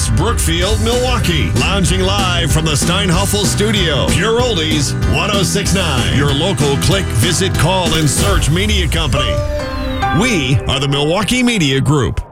West Brookfield, Milwaukee. Lounging live from the Steinhoffel Studio. Pure Oldies 1069. Your local click, visit, call, and search media company. We are the Milwaukee Media Group.